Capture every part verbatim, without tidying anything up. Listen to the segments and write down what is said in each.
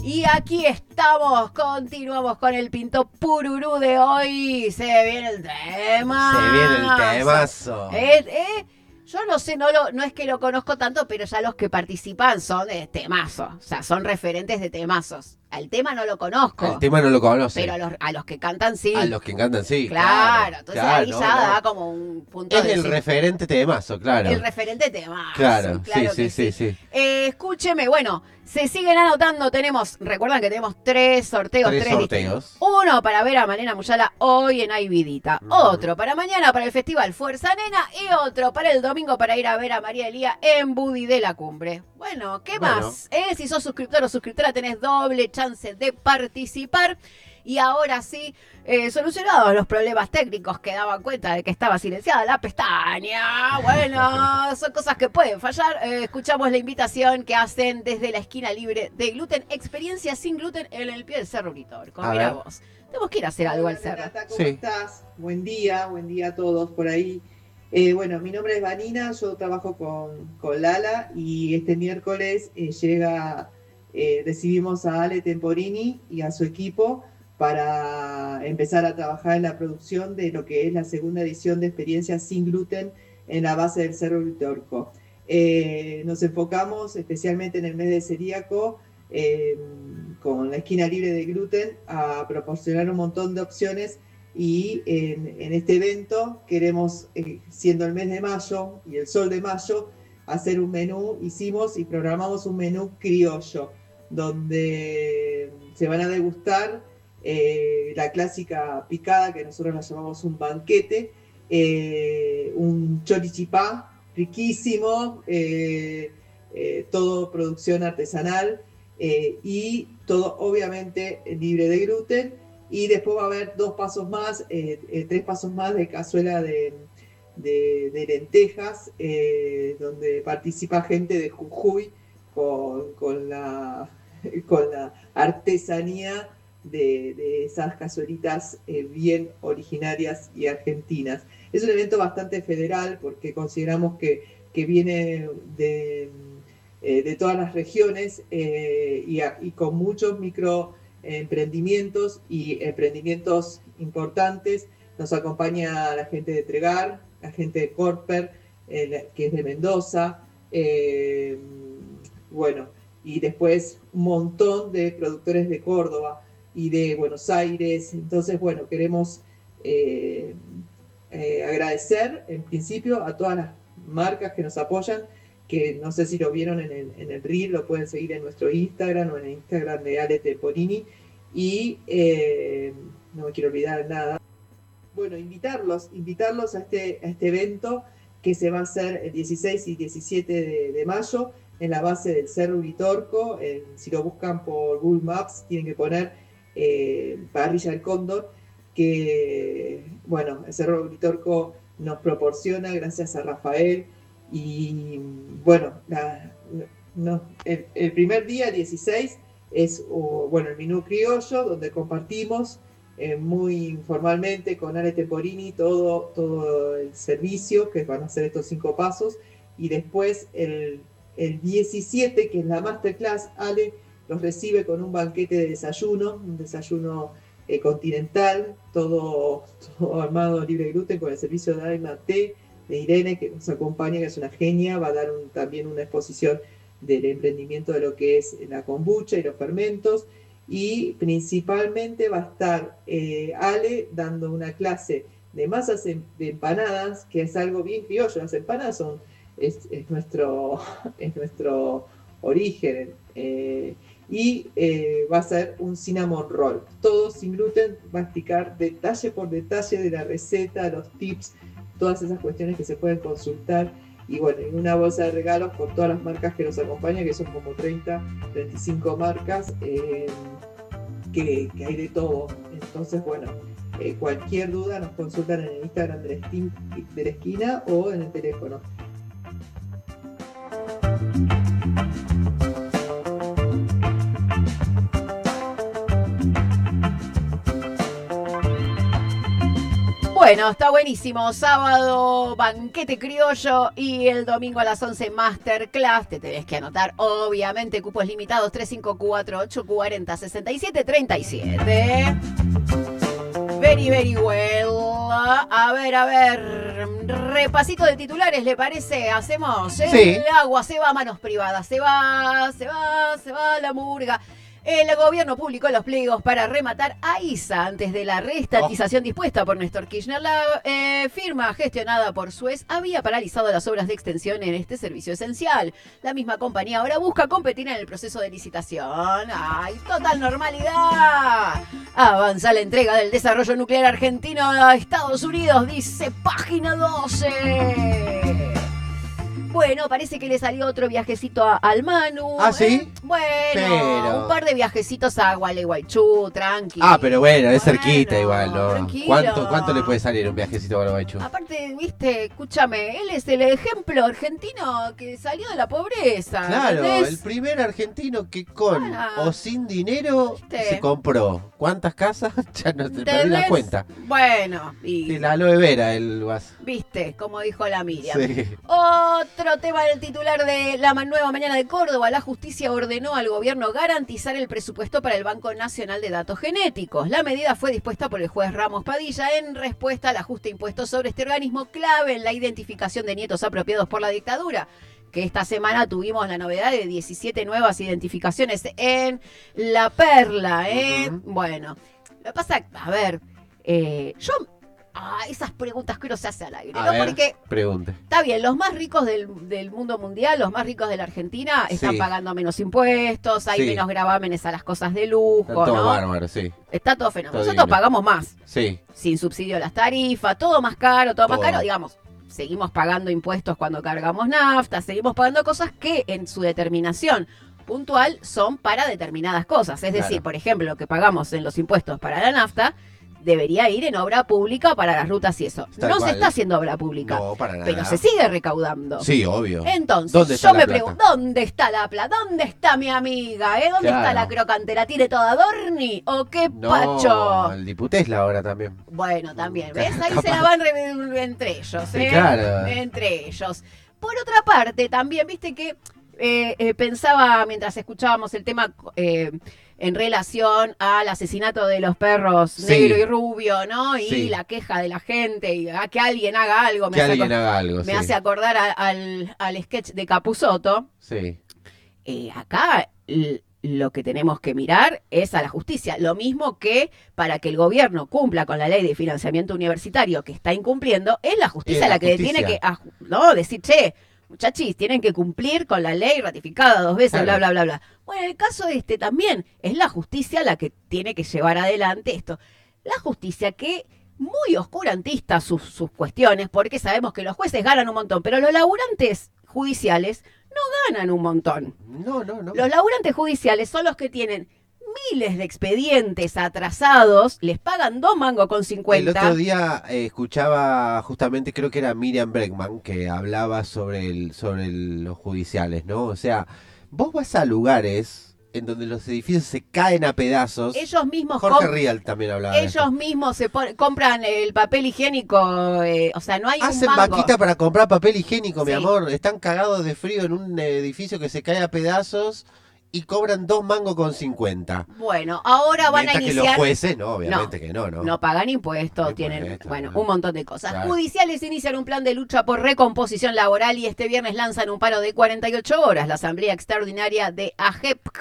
Y aquí estamos, continuamos con el Pinto Pururú de hoy. Se viene el tema. Se viene el temazo. Eh, eh, yo no sé, no, lo, no es que lo conozco tanto, pero ya los que participan son de temazos. O sea, son referentes de temazos. El tema no lo conozco. El tema no lo conoce. Pero a los, a los que cantan sí. A los que cantan sí. Claro, claro entonces claro, ahí no, ya no. da como un punto es de... el decir, referente temazo, claro. El referente temazo. Claro, claro sí, que sí, sí, sí. Eh, escúcheme, bueno, se siguen anotando. Tenemos, recuerdan que tenemos tres sorteos. Tres Tres, sorteos. distintos. Uno para ver a Malena Muyala hoy en Ay Vidita. Uh-huh. Otro para mañana para el Festival Fuerza Nena. Y otro para el domingo para ir a ver a María Elía en Budi de la Cumbre. Bueno, ¿qué bueno. más? Eh, si sos suscriptor o suscriptora tenés doble chance de participar. Y ahora sí, eh, solucionados los problemas técnicos que daban cuenta de que estaba silenciada la pestaña. Bueno, son cosas que pueden fallar. Eh, escuchamos la invitación que hacen desde la esquina libre de gluten. Experiencia sin gluten en el pie del Cerro Uritorco. Mira vos. Tenemos que ir a hacer algo al cerro. Renata, ¿cómo sí. estás? Buen día, buen día a todos por ahí. Eh, bueno, mi nombre es Vanina, yo trabajo con, con Lala y este miércoles eh, llega, eh, recibimos a Ale Temporini y a su equipo para empezar a trabajar en la producción de lo que es la segunda edición de Experiencia sin gluten en la base del Cerro Uritorco. Eh, nos enfocamos especialmente en el mes de celíaco, eh, con la esquina libre de gluten, a proporcionar un montón de opciones y en, en este evento queremos, eh, siendo el mes de mayo y el sol de mayo, hacer un menú, hicimos y programamos un menú criollo, donde se van a degustar Eh, la clásica picada, que nosotros la llamamos un banquete, eh, un chorichipá riquísimo, eh, eh, todo producción artesanal eh, y todo obviamente libre de gluten. Y después va a haber dos pasos más, eh, eh, tres pasos más de cazuela de, de, de lentejas, eh, donde participa gente de Jujuy con, con, la, con la artesanía De, de esas cazuelitas eh, bien originarias y argentinas. Es un evento bastante federal porque consideramos que, que viene de, eh, de todas las regiones eh, y, a, y con muchos microemprendimientos y emprendimientos importantes. Nos acompaña la gente de Tregar, la gente de Corper, eh, que es de Mendoza, eh, bueno, y después un montón de productores de Córdoba y de Buenos Aires. Entonces, bueno, queremos eh, eh, agradecer en principio a todas las marcas que nos apoyan, que no sé si lo vieron en el, en el reel, lo pueden seguir en nuestro Instagram o en el Instagram de Ale Temporini. Y eh, no me quiero olvidar nada. Bueno, invitarlos, invitarlos a este, a este evento que se va a hacer el dieciséis y diecisiete de, de mayo en la base del Cerro Uritorco. Eh, si lo buscan por Google Maps, tienen que poner Eh, Parrilla del Cóndor, que bueno, el Cerro Uritorco nos proporciona gracias a Rafael. Y bueno, la, no, el, el primer día, dieciséis, es oh, bueno, el menú criollo, donde compartimos eh, muy informalmente con Ale Temporini todo, todo el servicio, que van a ser estos cinco pasos. Y después el, el diecisiete, que es la masterclass, Ale los recibe con un banquete de desayuno, un desayuno eh, continental, todo, todo armado libre de gluten, con el servicio de Alma T, de Irene, que nos acompaña, que es una genia. Va a dar un, también una exposición del emprendimiento de lo que es la kombucha y los fermentos. Y principalmente va a estar eh, Ale dando una clase de masas de empanadas, que es algo bien criollo. Las empanadas son, es, es, nuestro, es nuestro origen. Eh, y eh, va a ser un cinnamon roll, todo sin gluten. Va a explicar detalle por detalle de la receta, los tips, todas esas cuestiones que se pueden consultar. Y bueno, en una bolsa de regalos con todas las marcas que nos acompañan, que son como treinta, treinta y cinco marcas, eh, que, que hay de todo. Entonces, bueno, eh, cualquier duda nos consultan en el Instagram de la, Steam, de la esquina o en el teléfono. Bueno, está buenísimo. Sábado, banquete criollo y el domingo a las once, masterclass. Te tenés que anotar, obviamente, cupos limitados tres cinco cuatro ocho cuatro cero seis siete tres siete. Very, very well. A ver, a ver. Repasito de titulares, ¿le parece? Hacemos. El Sí. agua se va a manos privadas. Se va, se va, se va la murga. El gobierno publicó los pliegos para rematar a I S A antes de la reestatización oh. dispuesta por Néstor Kirchner. La eh, firma gestionada por Suez había paralizado las obras de extensión en este servicio esencial. La misma compañía ahora busca competir en el proceso de licitación. ¡Ay, total normalidad! Avanza la entrega del desarrollo nuclear argentino a Estados Unidos, dice página doce. Bueno, parece que le salió otro viajecito a, al Manu. ¿Ah, sí? ¿eh? Bueno, pero... un par de viajecitos a Gualeguaychú, tranqui. Ah, pero bueno, es bueno, cerquita igual, ¿no? Tranquilo. ¿Cuánto, ¿Cuánto le puede salir un viajecito a Gualeguaychú? Aparte, viste, escúchame, él es el ejemplo argentino que salió de la pobreza. Claro, ¿entendés? el primer argentino que con Ah, o sin dinero ¿viste? se compró. ¿Cuántas casas? Ya no te perdí ¿Entendés? la cuenta. Bueno, y De la aloe vera, el guas. viste, como dijo la Miriam. Sí. Otro tema del titular de la nueva mañana de Córdoba. La justicia ordenó al gobierno garantizar el presupuesto para el Banco Nacional de Datos Genéticos. La medida fue dispuesta por el juez Ramos Padilla en respuesta al ajuste impuesto sobre este organismo clave en la identificación de nietos apropiados por la dictadura. Que esta semana tuvimos la novedad de diecisiete nuevas identificaciones en La Perla, ¿eh? Uh-huh. Bueno, lo que pasa, a ver, eh, yo... Ah, esas preguntas que uno se hace al aire, a ¿no? ver, Porque pregunte. Está bien, los más ricos del, del mundo mundial, los más ricos de la Argentina, están Sí. pagando menos impuestos, hay Sí. menos gravámenes a las cosas de lujo, Está todo ¿no? bárbaro, sí. Está todo fenómeno. Todo Nosotros divino. pagamos más, Sí. sin subsidio a las tarifas, todo más caro, todo, Todo. más caro, digamos. Seguimos pagando impuestos cuando cargamos nafta, seguimos pagando cosas que en su determinación puntual son para determinadas cosas. Es decir, Claro. por ejemplo, lo que pagamos en los impuestos para la nafta debería ir en obra pública para las rutas y eso. Tal no cual. se está haciendo obra pública, No, para nada. pero se sigue recaudando. Sí, obvio. Entonces, ¿Dónde está yo la me plata? pregunto, ¿dónde está la plata? ¿Dónde está mi amiga? ¿Eh? ¿Dónde Claro. está la crocante? ¿La tiene toda Dorni? ¿O qué No, pacho? el Diputesla ahora también. Bueno, también, ¿ves? Ahí Capaz. se la van re- entre ellos, Sí, ¿eh? claro. Entre ellos. Por otra parte, también, viste que eh, eh, pensaba mientras escuchábamos el tema eh, en relación al asesinato de los perros Sí. negro y rubio, ¿no? Y Sí. la queja de la gente y a que alguien haga algo. Me Que hace alguien acor- haga algo, Me sí. hace acordar a- al, al sketch de Capusotto. Sí. Eh, acá l- lo que tenemos que mirar es a la justicia. Lo mismo que para que el gobierno cumpla con la ley de financiamiento universitario que está incumpliendo, es la justicia Es la la que justicia. tiene que aj- no, decir, che, muchachis, tienen que cumplir con la ley ratificada dos veces, Claro. bla, bla, bla, bla. Bueno, en el caso de este también, es la justicia la que tiene que llevar adelante esto. La justicia que... muy oscurantista sus, sus cuestiones, porque sabemos que los jueces ganan un montón, pero los laburantes judiciales no ganan un montón. No, no, no. Los laburantes judiciales son los que tienen miles de expedientes atrasados, les pagan dos mangos con El cincuenta. otro día eh, escuchaba justamente, creo que era Miriam Bregman, que hablaba sobre el, sobre el- los judiciales, ¿no? O sea, vos vas a lugares en donde los edificios se caen a pedazos. Ellos mismos Jorge com- Rial también hablaba de ellos eso. mismos se pon- compran el papel higiénico, eh, o sea, no hay Hacen un mango. vaquita para comprar papel higiénico, mi Sí. amor. Están cagados de frío en un edificio que se cae a pedazos y cobran dos mangos con cincuenta. Bueno, ahora van Mientras a que los iniciar... jueces, no, obviamente que no, ¿no? No pagan impuestos, No tienen, impuestos, bueno, no. un montón de cosas. Claro. Judiciales inician un plan de lucha por recomposición laboral y este viernes lanzan un paro de cuarenta y ocho horas. La Asamblea Extraordinaria de A G E P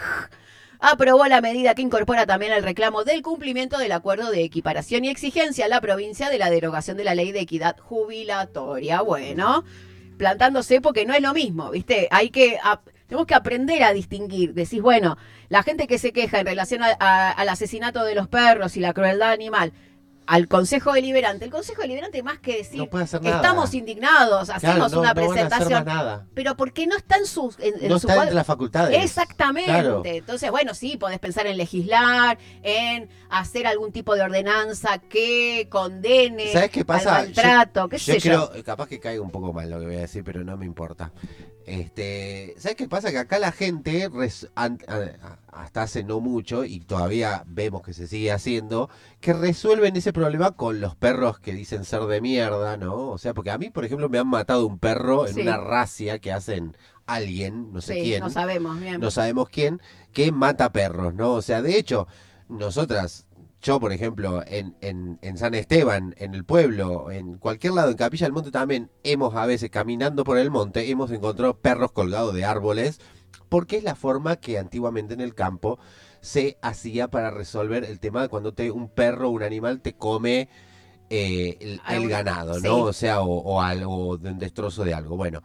aprobó la medida que incorpora también el reclamo del cumplimiento del acuerdo de equiparación y exigencia a la provincia de la derogación de la ley de equidad jubilatoria. Bueno, plantándose porque no es lo mismo, ¿viste? Hay que... a- tenemos que aprender a distinguir. Decís, bueno, la gente que se queja en relación a- a- al asesinato de los perros y la crueldad animal, al Consejo Deliberante. El Consejo Deliberante, más que decir, No puede hacer nada. estamos indignados, hacemos Claro, no- una no van a hacer presentación, más nada. pero porque no está en sus... En, en No su está cuadro- entre las facultades. Exactamente. Claro. Entonces, bueno, sí, podés pensar en legislar, en hacer algún tipo de ordenanza que condene ¿Sabes qué pasa? al maltrato, qué Yo sé yo. creo, capaz que caiga un poco mal lo que voy a decir, pero no me importa. Este, ¿sabes qué pasa? Que acá la gente, res, an, a, hasta hace no mucho, y todavía vemos que se sigue haciendo, que resuelven ese problema con los perros que dicen ser de mierda, ¿no? O sea, porque a mí, por ejemplo, me han matado un perro en Sí. una racia que hacen alguien, no sé Sí, quién, no sabemos bien. no sabemos quién, que mata perros, ¿no? O sea, de hecho, nosotras, yo, por ejemplo, en, en, en San Esteban, en el pueblo, en cualquier lado, en Capilla del Monte también, hemos a veces, caminando por el monte, hemos encontrado perros colgados de árboles, porque es la forma que antiguamente en el campo se hacía para resolver el tema de cuando te, un perro o un animal te come eh, el, el Algún- ganado, ¿no? sí. O sea, o, o algo, de un destrozo de algo. Bueno,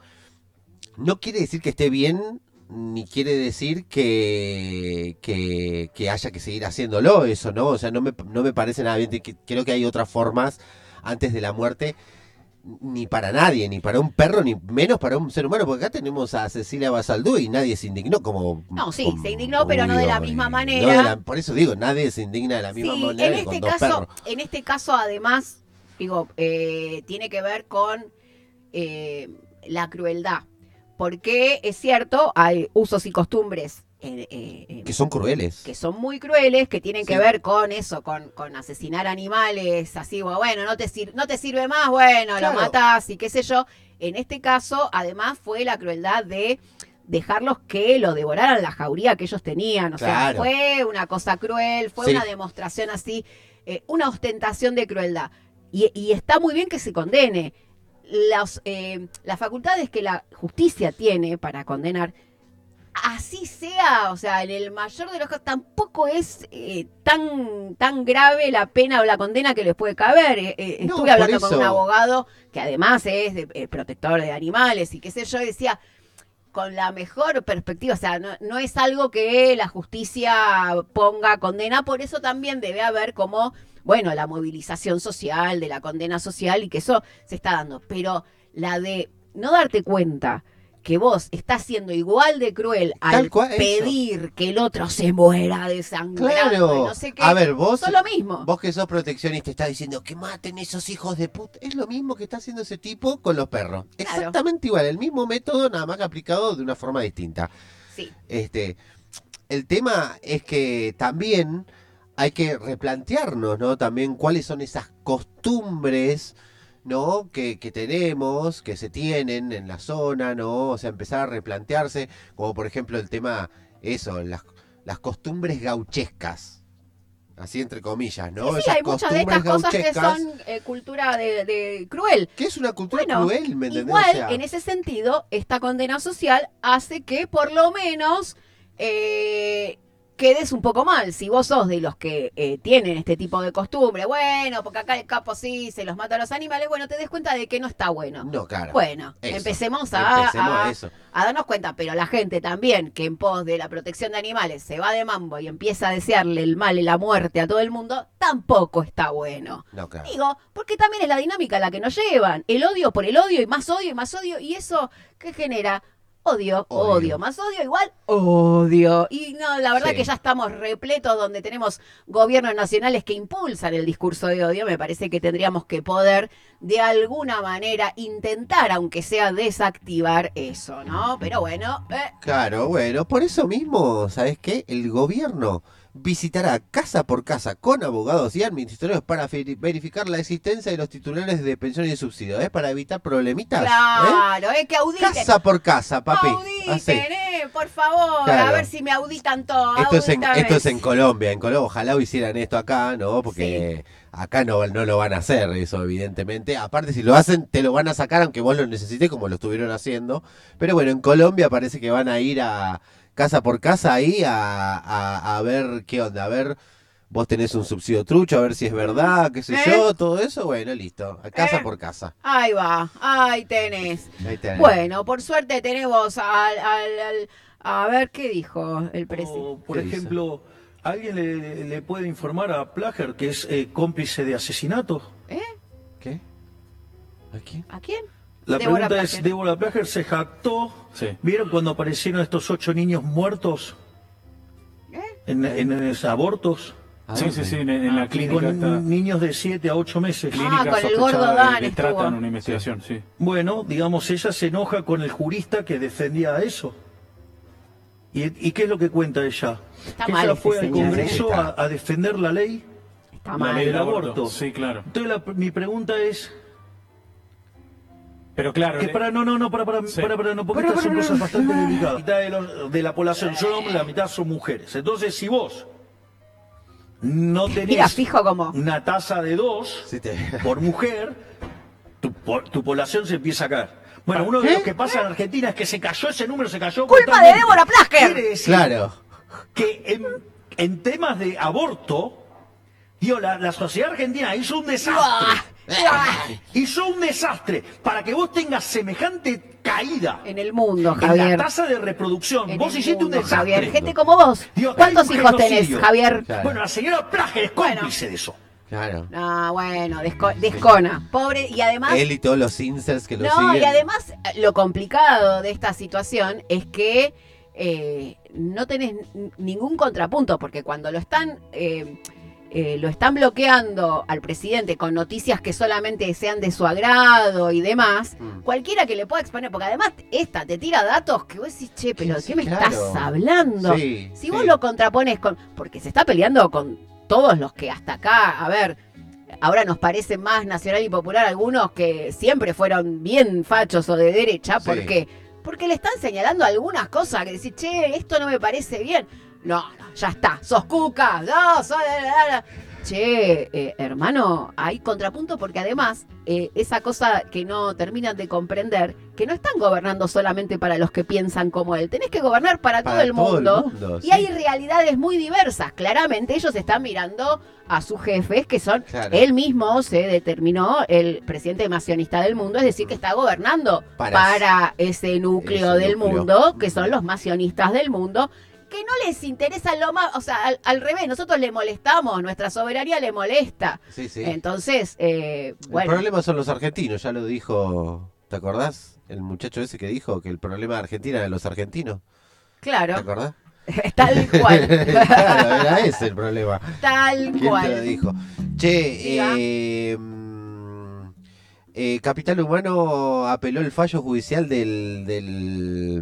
no quiere decir que esté bien, ni quiere decir que, que, que haya que seguir haciéndolo, eso, ¿no? O sea, no me, no me parece nada bien. que- Creo que hay otras formas antes de la muerte, ni para nadie, ni para un perro, ni menos para un ser humano, porque acá tenemos a Cecilia Basaldú y nadie se indignó como... No, sí, como- se indignó, como pero no de la digo, misma eh, manera. no de la- por eso digo, nadie se indigna de la misma Sí, manera en que con este dos caso, perros. en este caso además, digo, eh, tiene que ver con eh, la crueldad. Porque es cierto, hay usos y costumbres eh, eh, Que son crueles. que son muy crueles, que tienen que Sí. ver con eso, con, con asesinar animales, así, bueno, no te, sir no te sirve más, bueno, Claro. lo matás y qué sé yo. En este caso, además, fue la crueldad de dejarlos que lo devoraran la jauría que ellos tenían. O Claro. sea, fue una cosa cruel, fue Sí. una demostración así, eh, una ostentación de crueldad. Y, y está muy bien que se condene. Las, eh, las facultades que la justicia tiene para condenar, así sea, o sea, en el mayor de los casos, tampoco es eh, tan, tan grave la pena o la condena que les puede caber. Eh, eh, No, estuve hablando por con un eso. abogado que además es de, eh, protector de animales y qué sé yo, y decía, con la mejor perspectiva, o sea, no, no es algo que la justicia ponga condena, por eso también debe haber como, bueno, la movilización social, de la condena social y que eso se está dando. Pero la de no darte cuenta que vos estás siendo igual de cruel Tal al cual, eso. pedir que el otro se muera desangrado Claro. y no sé qué, A ver, vos, son lo mismo. vos que sos proteccionista estás diciendo que maten esos hijos de puta. Es lo mismo que está haciendo ese tipo con los perros. Claro. Exactamente igual, el mismo método, nada más que aplicado de una forma distinta. Sí, Este, el tema es que también hay que replantearnos, ¿no? También cuáles son esas costumbres, ¿no? Que, que tenemos, que se tienen en la zona, ¿no? O sea, empezar a replantearse, como por ejemplo el tema, eso, las, las costumbres gauchescas. Así entre comillas, ¿no? sí, sí, Esas hay muchas de estas costumbres cosas que gauchescas, son eh, cultura de, de cruel. que es una cultura Bueno, cruel, ¿me entendés? igual, O sea, en ese sentido, esta condena social hace que por lo menos eh, quedes un poco mal. Si vos sos de los que eh, tienen este tipo de costumbre, bueno, porque acá el capo sí se los mata a los animales, bueno, te des cuenta de que no está bueno. no, claro. Bueno, Eso. empecemos, a, Empecemos a- a eso. a darnos cuenta, pero la gente también que en pos de la protección de animales se va de mambo y empieza a desearle el mal y la muerte a todo el mundo, tampoco está bueno. No, claro. Digo, porque también es la dinámica a la que nos llevan. El odio por el odio y más odio y más odio. Y eso, ¿qué genera? Odio, odio, Odio. más odio igual odio. Y no, la verdad Sí. que ya estamos repletos donde tenemos gobiernos nacionales que impulsan el discurso de odio. Me parece que tendríamos que poder de alguna manera intentar, aunque sea desactivar eso, ¿no? Pero bueno, eh, Claro, bueno, por eso mismo, ¿sabes qué? El gobierno visitará casa por casa con abogados y administradores para feri- verificar la existencia de los titulares de pensiones y subsidios, ¿eh? Para evitar problemitas. ¿eh? claro, es que auditen. Casa por casa, papi. Auditen, Así. eh, por favor, Claro. a ver si me auditan todo. Esto es, en, audítame. esto es en Colombia, en Colombia, ojalá hicieran esto acá, ¿no? Porque acá no, no lo van a hacer eso, evidentemente. Aparte, si lo hacen, te lo van a sacar aunque vos lo necesites, como lo estuvieron haciendo. Pero bueno, en Colombia parece que van a ir a casa por casa ahí a, a, a ver qué onda, a ver, vos tenés un subsidio trucho, a ver si es verdad, qué sé ¿Eh? yo, todo eso, bueno, listo, a casa ¿Eh? por casa. Ahí va, ahí tenés. Ahí tenés. Bueno, por suerte tenemos al, al, al- a ver qué dijo el presidente. O, por ¿Qué dice? ejemplo, ¿alguien le, le puede informar a Plager que es eh, cómplice de asesinato? ¿Eh? ¿Qué? ¿A quién? ¿A quién? La Débora pregunta es, Plager. Débora Plager se jactó. Sí. ¿Vieron cuando aparecieron estos ocho niños muertos ¿Eh? en, en, en abortos? ¿A Sí, dónde? sí, sí, en, en la clínica Con está. niños de siete a ocho meses. Clínica con el sospechada gordo de- Dan de estuvo. trata en una investigación, sí. Bueno, digamos, ella se enoja con el jurista que defendía eso. ¿Y, y qué es lo que cuenta ella? Está Que mal ella ese fue al señor, Congreso ¿eh? a, a defender la ley, Está La mal. ley del del aborto. aborto. Sí, claro. Entonces la- mi pregunta es, Pero claro, que le- para, no, no, no, para, para, Sí. para, para, no, porque Para, estas son para, cosas para. bastante delicadas. La mitad de, los- de la población son hombres, la mitad son mujeres. Entonces, si vos no tenés Mira, fijo como. una tasa de dos Sí, te- por mujer, tu, po- tu población se empieza a caer. Bueno, uno de ¿Qué? los que pasa en Argentina es que se cayó ese número, se cayó. ¡Culpa de brutalmente. Débora Plasker! Quiere decir Claro. que en, en temas de aborto, digo, la, la sociedad argentina hizo un desastre. Hizo un desastre para que vos tengas semejante caída En el mundo, en la Javier. tasa de reproducción. En Vos el hiciste mundo, un desastre. Javier. Gente como vos. Digo, acá hay ¿Cuántos un hijos tenés, genocidio. Javier? Claro. Bueno, la señora Plager es Bueno. cómplice de eso. Claro. Ah, bueno, desco- descona. Pobre, y además. Él y todos los incels que lo No, siguen. y además lo complicado de esta situación es que eh, no tenés n- ningún contrapunto, porque cuando lo están eh, eh, lo están bloqueando al presidente con noticias que solamente sean de su agrado y demás, Mm. cualquiera que le pueda exponer, porque además esta te tira datos que vos decís, che, pero ¿de Sí, qué me claro. estás hablando? Sí, Si sí. vos lo contrapones con, porque se está peleando con todos los que hasta acá, a ver, ahora nos parecen más nacional y popular algunos que siempre fueron bien fachos o de derecha, Sí. ¿por qué? Porque le están señalando algunas cosas que decís, che, esto no me parece bien. No, no, ya está, sos cuca, no, sos... Che, eh, hermano, hay contrapunto porque además eh, esa cosa que no terminan de comprender, que no están gobernando solamente para los que piensan como él, tenés que gobernar para, Para todo el todo el mundo. mundo, Y sí. hay realidades muy diversas. Claramente ellos están mirando a sus jefes, que son, Claro. él mismo se determinó el presidente más sionista del mundo, es decir, que está gobernando para, Para ese núcleo ese del núcleo. mundo, que son los más sionistas del mundo, que no les interesa lo más, o sea, al, al revés, nosotros le molestamos, nuestra soberanía le molesta. Sí, sí. Entonces, eh, bueno, El problema son los argentinos, ya lo dijo, ¿te acordás? El muchacho ese que dijo que el problema de Argentina era los argentinos. ¿Te claro, acordás? tal cual, Claro, era ese el problema. tal ¿Quién te lo cual. dijo? Che, Diga. eh, mm, eh, Capital Humano apeló el fallo judicial del, del,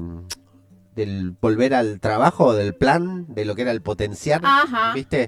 del volver al trabajo, del plan, de lo que era el potenciar, Ajá. ¿viste?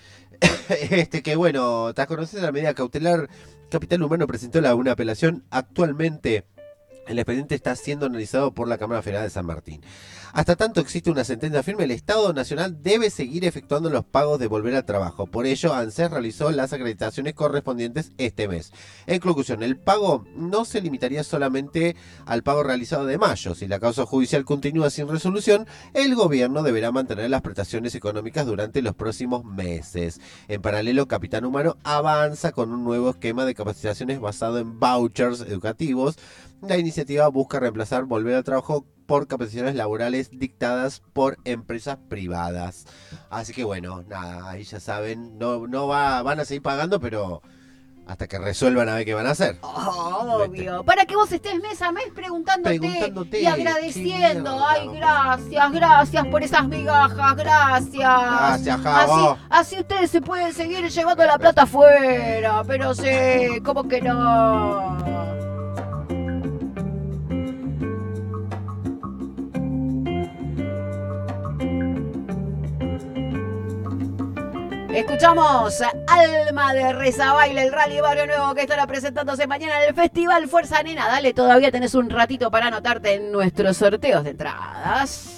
Este que bueno, ¿te conoces la medida cautelar? Capital Humano presentó la, una apelación. Actualmente el expediente está siendo analizado por la Cámara Federal de San Martín. Hasta tanto existe una sentencia firme, el Estado Nacional debe seguir efectuando los pagos de volver al trabajo. Por ello, ANSES realizó las acreditaciones correspondientes este mes. En conclusión, el pago no se limitaría solamente al pago realizado de mayo. Si la causa judicial continúa sin resolución, el gobierno deberá mantener las prestaciones económicas durante los próximos meses. En paralelo, Capital Humano avanza con un nuevo esquema de capacitaciones basado en vouchers educativos. La iniciativa busca reemplazar volver al trabajo por capacitaciones laborales dictadas por empresas privadas. Así que bueno, nada, ahí ya saben, no, no va, van a seguir pagando, pero hasta que resuelvan a ver qué van a hacer. Obvio. Para que vos estés mes a mes preguntándote, Preguntándote, y agradeciendo. qué mierda, Ay, gracias, gracias por esas migajas, gracias. Gracias, Javo. Así, así ustedes se pueden seguir llevando la plata afuera. Pero sí, ¿cómo que no? Escuchamos Alma de Reza Baile, el Rally Barrio Nuevo que estará presentándose mañana en el Festival Fuerza Nena. Dale, todavía tenés un ratito para anotarte en nuestros sorteos de entradas.